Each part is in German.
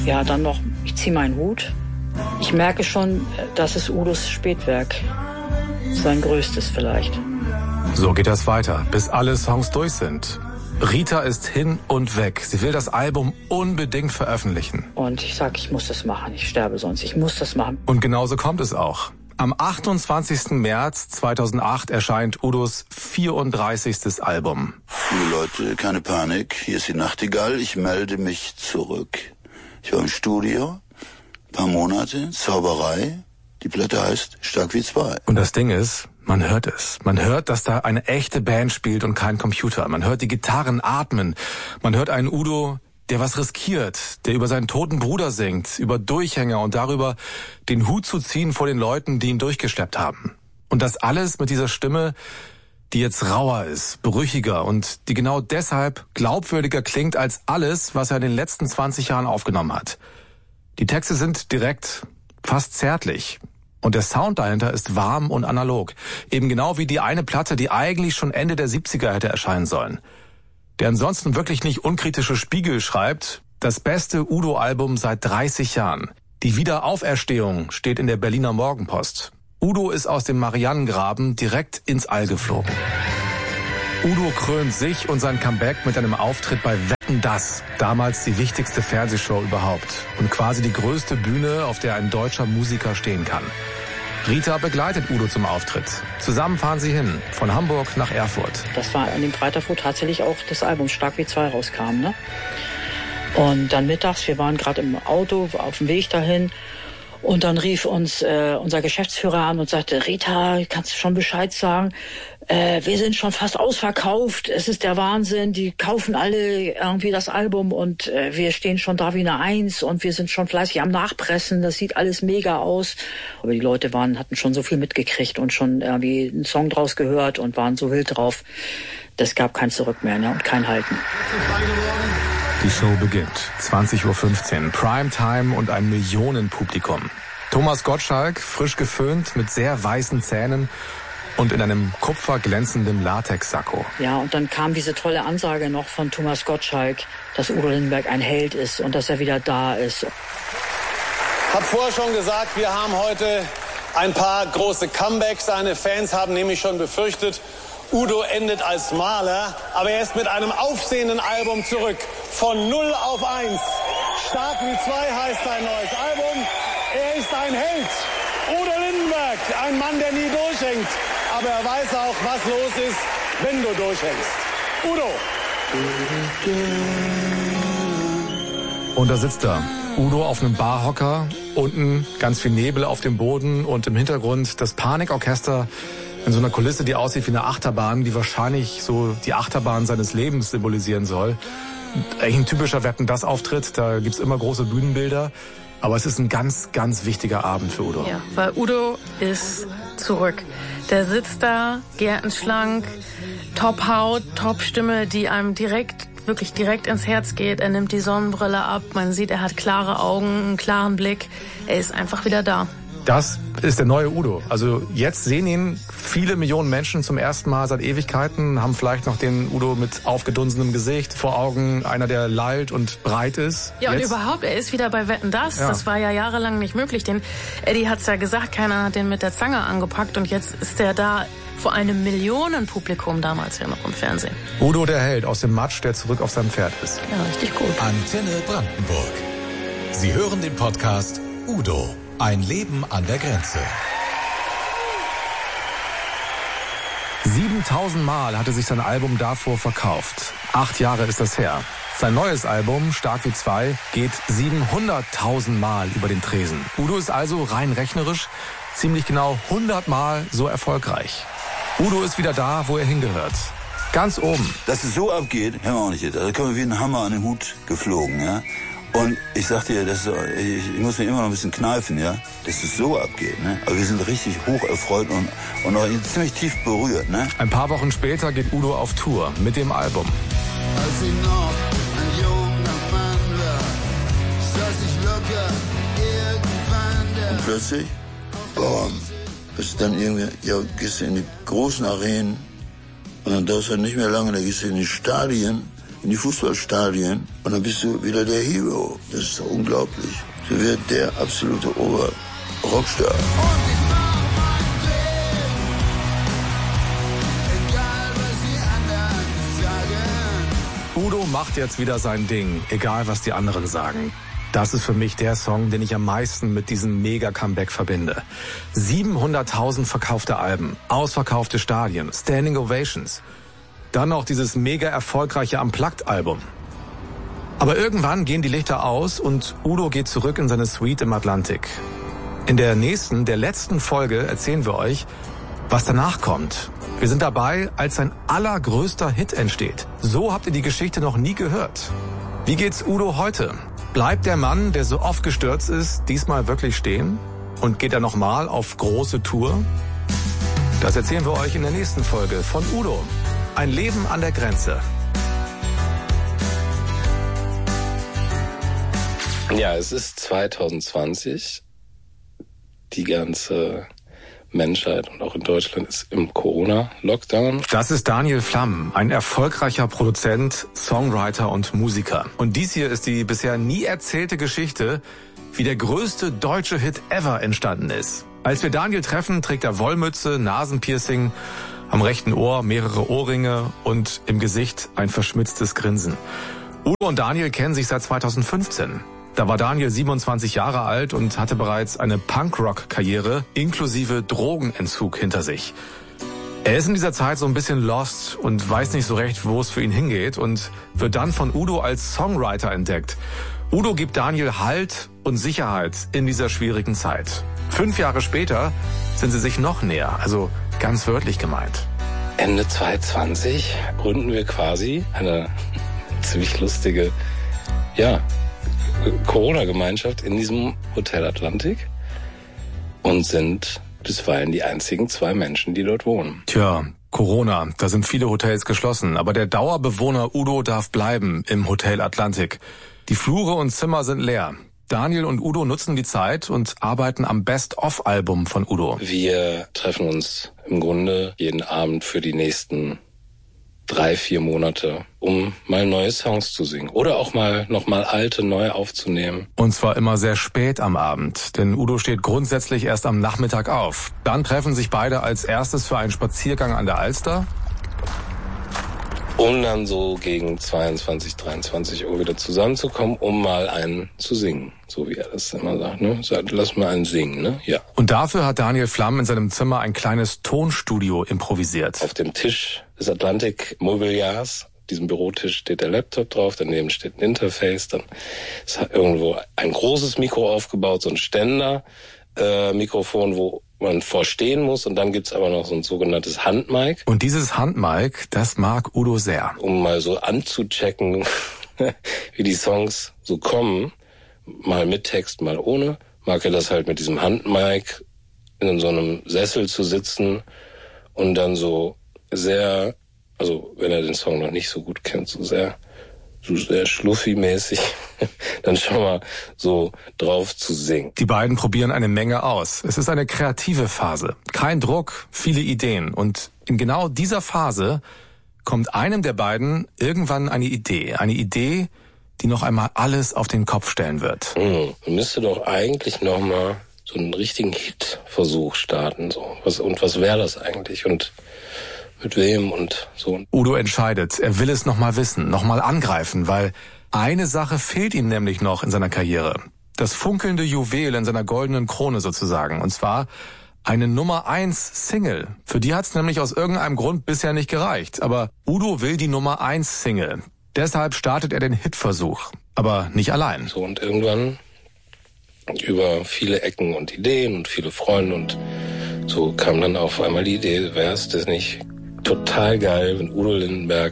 Ja, dann noch, ich ziehe meinen Hut. Ich merke schon, das ist Udos Spätwerk. Sein größtes vielleicht. So geht das weiter, bis alle Songs durch sind. Rita ist hin und weg. Sie will das Album unbedingt veröffentlichen. Und ich sage, ich muss das machen. Ich sterbe sonst. Ich muss das machen. Und genauso kommt es auch. Am 28. März 2008 erscheint Udos 34. Album. Liebe Leute, keine Panik. Hier ist die Nachtigall. Ich melde mich zurück. Ich war im Studio, ein paar Monate, Zauberei. Die Platte heißt Stark wie zwei. Und das Ding ist, man hört es. Man hört, dass da eine echte Band spielt und kein Computer. Man hört die Gitarren atmen. Man hört einen Udo, der was riskiert, der über seinen toten Bruder singt, über Durchhänger und darüber, den Hut zu ziehen vor den Leuten, die ihn durchgeschleppt haben. Und das alles mit dieser Stimme, die jetzt rauer ist, brüchiger und die genau deshalb glaubwürdiger klingt als alles, was er in den letzten 20 Jahren aufgenommen hat. Die Texte sind direkt, fast zärtlich. Und der Sound dahinter ist warm und analog. Eben genau wie die eine Platte, die eigentlich schon Ende der 70er hätte erscheinen sollen. Der ansonsten wirklich nicht unkritische Spiegel schreibt, das beste Udo-Album seit 30 Jahren. Die Wiederauferstehung steht in der Berliner Morgenpost. Udo ist aus dem Marianengraben direkt ins All geflogen. Udo krönt sich und sein Comeback mit einem Auftritt bei Wetten, dass, damals die wichtigste Fernsehshow überhaupt und quasi die größte Bühne, auf der ein deutscher Musiker stehen kann. Rita begleitet Udo zum Auftritt. Zusammen fahren sie hin, von Hamburg nach Erfurt. Das war an dem Freitag, wo tatsächlich auch das Album Stark wie zwei rauskam, ne? Und dann mittags, wir waren gerade im Auto auf dem Weg dahin. Und dann rief uns unser Geschäftsführer an und sagte, Rita, kannst du schon Bescheid sagen? Wir sind schon fast ausverkauft. Es ist der Wahnsinn. Die kaufen alle irgendwie das Album und wir stehen schon da wie eine Eins und wir sind schon fleißig am Nachpressen. Das sieht alles mega aus. Aber die Leute hatten schon so viel mitgekriegt und schon irgendwie einen Song draus gehört und waren so wild drauf. Das gab kein Zurück mehr, ne? Und kein Halten. Die Show beginnt. 20:15 Uhr. Primetime und ein Millionenpublikum. Thomas Gottschalk, frisch geföhnt, mit sehr weißen Zähnen und in einem kupferglänzenden Latexsacko. Ja, und dann kam diese tolle Ansage noch von Thomas Gottschalk, dass Udo Lindenberg ein Held ist und dass er wieder da ist. Hab vorher schon gesagt, wir haben heute ein paar große Comebacks. Seine Fans haben nämlich schon befürchtet, Udo endet als Maler, aber er ist mit einem aufsehenden Album zurück. Von 0 auf 1. Stark wie zwei heißt sein neues Album. Er ist ein Held. Udo Lindenberg, ein Mann, der nie durchhängt. Aber er weiß auch, was los ist, wenn du durchhängst. Udo. Und da sitzt er. Udo auf einem Barhocker, unten ganz viel Nebel auf dem Boden und im Hintergrund das Panikorchester in so einer Kulisse, die aussieht wie eine Achterbahn, die wahrscheinlich so die Achterbahn seines Lebens symbolisieren soll. Eigentlich ein typischer Wetten-dass-Auftritt, da gibt's immer große Bühnenbilder. Aber es ist ein ganz, ganz wichtiger Abend für Udo. Ja, weil Udo ist zurück. Der sitzt da, gärtenschlank, Top-Haut, Top-Stimme, die einem wirklich direkt ins Herz geht. Er nimmt die Sonnenbrille ab, man sieht, er hat klare Augen, einen klaren Blick. Er ist einfach wieder da. Das ist der neue Udo. Also jetzt sehen ihn viele Millionen Menschen zum ersten Mal seit Ewigkeiten, haben vielleicht noch den Udo mit aufgedunsenem Gesicht vor Augen, einer, der lallt und breit ist. Ja, jetzt. Und überhaupt, er ist wieder bei Wetten, dass. Ja. Das war ja jahrelang nicht möglich. Eddie hat's ja gesagt, keiner hat den mit der Zange angepackt und jetzt ist er da vor einem Millionenpublikum, damals ja noch im Fernsehen. Udo der Held aus dem Matsch, der zurück auf seinem Pferd ist. Ja, richtig gut. Antenne Brandenburg. Sie hören den Podcast Udo. Ein Leben an der Grenze. 7000 Mal hatte sich sein Album davor verkauft. 8 Jahre ist das her. Sein neues Album, Stark wie zwei, geht 700.000 Mal über den Tresen. Udo ist also rein rechnerisch ziemlich genau 100 Mal so erfolgreich. Udo ist wieder da, wo er hingehört. Ganz oben. Dass es so abgeht, hören wir auch nicht. Da kommen wir wie ein Hammer an den Hut geflogen, ja. Und ich sag dir, ich muss mir immer noch ein bisschen kneifen, ja, dass es so abgeht, ne? Aber wir sind richtig hoch erfreut und auch ziemlich tief berührt, ne? Ein paar Wochen später geht Udo auf Tour mit dem Album. Als ich noch ein junger Mann war, saß ich locker irgendwann da. Und plötzlich, ist dann irgendwie, ja, gehst du in die großen Arenen und dann dauert es halt nicht mehr lange, da gehst du in die Stadien, in die Fußballstadien und dann bist du wieder der Hero. Das ist doch unglaublich. Du wirst der absolute Ober-Rockstar. Udo macht jetzt wieder sein Ding, egal was die anderen sagen. Das ist für mich der Song, den ich am meisten mit diesem Mega-Comeback verbinde. 700.000 verkaufte Alben, ausverkaufte Stadien, Standing Ovations. Dann noch dieses mega erfolgreiche Unplugged-Album. Aber irgendwann gehen die Lichter aus und Udo geht zurück in seine Suite im Atlantik. In der letzten Folge erzählen wir euch, was danach kommt. Wir sind dabei, als sein allergrößter Hit entsteht. So habt ihr die Geschichte noch nie gehört. Wie geht's Udo heute? Bleibt der Mann, der so oft gestürzt ist, diesmal wirklich stehen? Und geht er nochmal auf große Tour? Das erzählen wir euch in der nächsten Folge von Udo. Ein Leben an der Grenze. Ja, es ist 2020. Die ganze Menschheit und auch in Deutschland ist im Corona-Lockdown. Das ist Daniel Flamm, ein erfolgreicher Produzent, Songwriter und Musiker. Und dies hier ist die bisher nie erzählte Geschichte, wie der größte deutsche Hit ever entstanden ist. Als wir Daniel treffen, trägt er Wollmütze, Nasenpiercing, am rechten Ohr mehrere Ohrringe und im Gesicht ein verschmitztes Grinsen. Udo und Daniel kennen sich seit 2015. Da war Daniel 27 Jahre alt und hatte bereits eine Punkrock-Karriere inklusive Drogenentzug hinter sich. Er ist in dieser Zeit so ein bisschen lost und weiß nicht so recht, wo es für ihn hingeht und wird dann von Udo als Songwriter entdeckt. Udo gibt Daniel Halt und Sicherheit in dieser schwierigen Zeit. 5 Jahre später sind sie sich noch näher, also ganz wörtlich gemeint. Ende 2020 gründen wir quasi eine ziemlich lustige, Corona-Gemeinschaft in diesem Hotel Atlantik und sind bisweilen die einzigen 2 Menschen, die dort wohnen. Tja, Corona, da sind viele Hotels geschlossen, aber der Dauerbewohner Udo darf bleiben im Hotel Atlantik. Die Flure und Zimmer sind leer. Daniel und Udo nutzen die Zeit und arbeiten am Best-of-Album von Udo. Wir treffen uns im Grunde jeden Abend für die nächsten 3-4 Monate, um mal neue Songs zu singen oder auch mal nochmal alte neu aufzunehmen. Und zwar immer sehr spät am Abend, denn Udo steht grundsätzlich erst am Nachmittag auf. Dann treffen sich beide als erstes für einen Spaziergang an der Alster. Um dann so gegen 22, 23 Uhr wieder zusammenzukommen, um mal einen zu singen. So wie er das immer sagt, ne? Sagt, lass mal einen singen, ne? Ja. Und dafür hat Daniel Flamm in seinem Zimmer ein kleines Tonstudio improvisiert. Auf dem Tisch des Atlantik-Mobiliars, diesem Bürotisch, steht der Laptop drauf, daneben steht ein Interface, dann ist irgendwo ein großes Mikro aufgebaut, so ein Ständer-Mikrofon, wo man vorstehen muss, und dann gibt's aber noch so ein sogenanntes Handmic. Und dieses Handmic, das mag Udo sehr. Um mal so anzuchecken, wie die Songs so kommen, mal mit Text, mal ohne, mag er das halt mit diesem Handmic in so einem Sessel zu sitzen und dann so sehr, also wenn er den Song noch nicht so gut kennt, so sehr schluffi-mäßig, dann schon mal so drauf zu singen. Die beiden probieren eine Menge aus. Es ist eine kreative Phase. Kein Druck, viele Ideen. Und in genau dieser Phase kommt einem der beiden irgendwann eine Idee. Eine Idee, die noch einmal alles auf den Kopf stellen wird. Man müsste doch eigentlich noch mal so einen richtigen Hit-Versuch starten. So. Was wäre das eigentlich? Und mit wem und so. Udo entscheidet, er will es nochmal wissen, nochmal angreifen, weil eine Sache fehlt ihm nämlich noch in seiner Karriere. Das funkelnde Juwel in seiner goldenen Krone sozusagen. Und zwar eine Nummer 1 Single. Für die hat es nämlich aus irgendeinem Grund bisher nicht gereicht. Aber Udo will die Nummer 1 Single. Deshalb startet er den Hitversuch. Aber nicht allein. So, und irgendwann über viele Ecken und Ideen und viele Freunde und so kam dann auf einmal die Idee, wäre es das nicht total geil, wenn Udo Lindenberg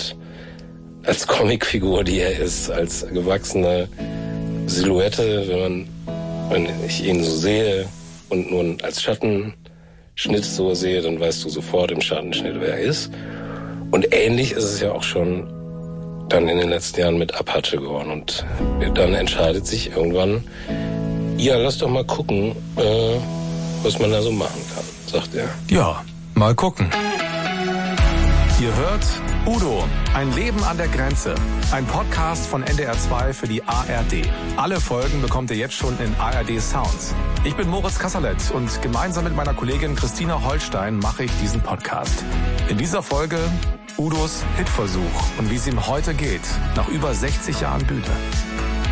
als Comicfigur, die er ist, als gewachsene Silhouette, wenn ich ihn so sehe und nun als Schattenschnitt so sehe, dann weißt du sofort im Schattenschnitt, wer er ist. Und ähnlich ist es ja auch schon dann in den letzten Jahren mit Apache geworden. Und dann entscheidet sich irgendwann, ja, lass doch mal gucken, was man da so machen kann, sagt er. Ja, mal gucken. Ihr hört Udo, ein Leben an der Grenze. Ein Podcast von NDR 2 für die ARD. Alle Folgen bekommt ihr jetzt schon in ARD Sounds. Ich bin Moritz Kasserlet und gemeinsam mit meiner Kollegin Christina Holstein mache ich diesen Podcast. In dieser Folge Udos Hitversuch und wie es ihm heute geht, nach über 60 Jahren Bühne.